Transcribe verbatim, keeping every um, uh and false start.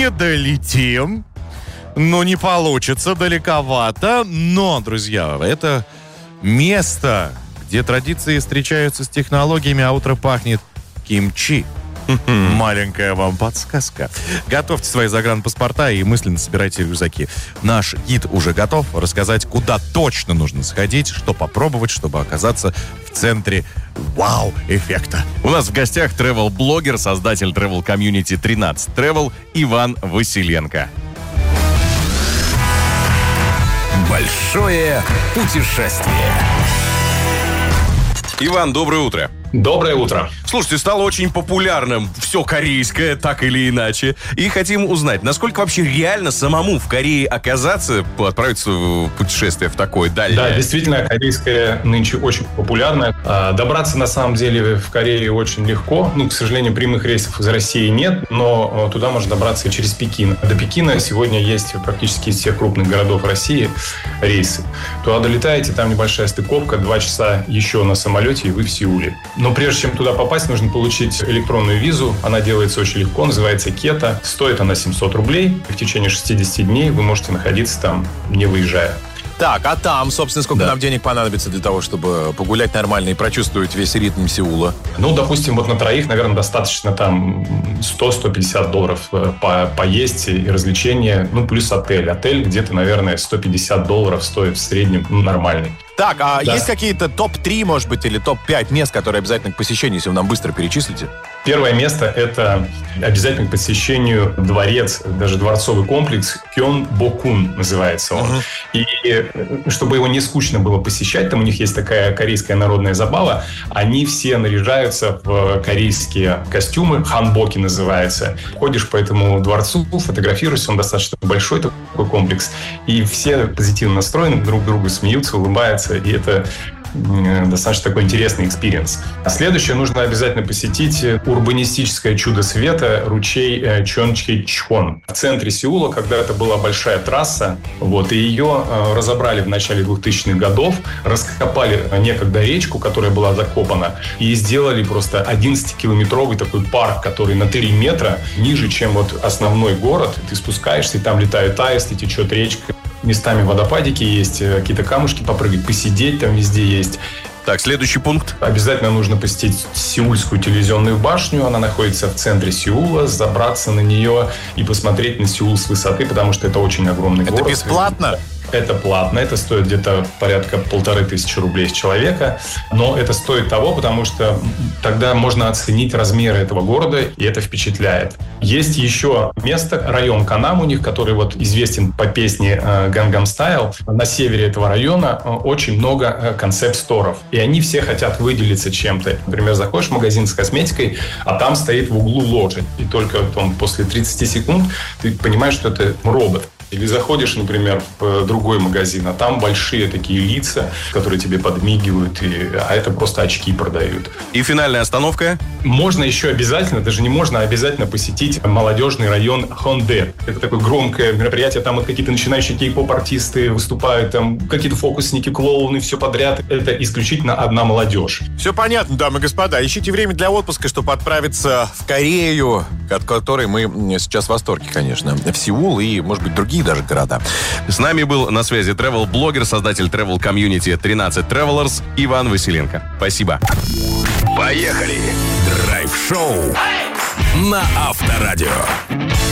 Давайте долетим. Ну, не получится, далековато. Но, друзья, это место, где традиции встречаются с технологиями, а утро пахнет кимчи. Маленькая вам подсказка. Готовьте свои загранпаспорта и мысленно собирайте рюкзаки. Наш гид уже готов рассказать, куда точно нужно сходить, что попробовать, чтобы оказаться в центре вау-эффекта. У нас в гостях travel-блогер, создатель travel-комьюнити тринадцать Travel Иван Василенко. Большое путешествие. Иван, доброе утро. Доброе утро. Слушайте, стало очень популярным все корейское, так или иначе. И хотим узнать, насколько вообще реально самому в Корее оказаться, отправиться в путешествие в такое дальнее. Да, действительно, корейское нынче очень популярно. А, добраться, на самом деле, в Корею очень легко. Ну, к сожалению, прямых рейсов из России нет, но туда можно добраться и через Пекин. До Пекина сегодня есть практически из всех крупных городов России рейсы. Туда долетаете, там небольшая стыковка, два часа еще на самолете, и вы в Сеуле. Но прежде чем туда попасть, нужно получить электронную визу. Она делается очень легко, называется Кета. Стоит она семьсот рублей. В течение шестьдесят дней вы можете находиться там, не выезжая. Так, а там, собственно, сколько да. нам денег понадобится для того, чтобы погулять нормально и прочувствовать весь ритм Сеула? Ну, допустим, вот на троих, наверное, достаточно там сто - сто пятьдесят долларов по поесть и развлечения. Ну, плюс отель. Отель где-то, наверное, сто пятьдесят долларов стоит в среднем, ну, нормальный. Так, а да. есть какие-то топ три, может быть, или топ пять мест, которые обязательно к посещению, если вы нам быстро перечислите? Первое место – это обязательно к посещению дворец, даже дворцовый комплекс Кёнбокун называется он. Uh-huh. И чтобы его не скучно было посещать, там у них есть такая корейская народная забава, они все наряжаются в корейские костюмы, ханбоки называется. Ходишь по этому дворцу, фотографируешься, он достаточно большой такой комплекс, и все позитивно настроены, друг другу смеются, улыбаются, и это достаточно такой интересный экспириенс. А следующее, нужно обязательно посетить урбанистическое чудо света ручей Чончхейчхон. В центре Сеула когда-то была большая трасса, вот, и ее разобрали в начале двухтысячных годов, раскопали некогда речку, которая была закопана, и сделали просто одиннадцатикилометровый такой парк, который на три метра ниже, чем вот основной город. Ты спускаешься, и там летают аисты, течет речка. Местами водопадики есть, какие-то камушки попрыгать, посидеть там везде есть. Так, следующий пункт. Обязательно нужно посетить Сеульскую телевизионную башню. Она находится в центре Сеула. Забраться на нее и посмотреть на Сеул с высоты, потому что это очень огромный это город. Это бесплатно? Это платно, это стоит где-то порядка полторы тысячи рублей с человека, но это стоит того, потому что тогда можно оценить размеры этого города, и это впечатляет. Есть еще место, район Канам у них, который вот известен по песне Gangnam Style. На севере этого района очень много концепт-сторов, и они все хотят выделиться чем-то. Например, заходишь в магазин с косметикой, а там стоит в углу лошадь, и только там, после тридцати секунд ты понимаешь, что это робот. Или заходишь, например, в другой магазин, а там большие такие лица, которые тебе подмигивают, и, а это просто очки продают. И финальная остановка? Можно еще обязательно, даже не можно, а обязательно посетить молодежный район Хонде. Это такое громкое мероприятие, там вот какие-то начинающие кей-поп-артисты выступают, там какие-то фокусники, клоуны, все подряд. Это исключительно одна молодежь. Все понятно, дамы и господа. Ищите время для отпуска, чтобы отправиться в Корею, от которой мы сейчас в восторге, конечно. В Сеул и, может быть, другие даже города. С нами был на связи travel-блогер, создатель travel-комьюнити тринадцать Travelers Иван Василенко. Спасибо. Поехали! Драйв-шоу на Авторадио.